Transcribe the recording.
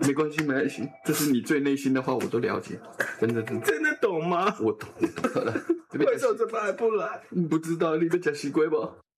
没关系，没关系，这是你最内心的话，我都了解，真的。 真的懂吗？ 我懂了。 为什么这么还不来？ 你不知道你被讲西龟不？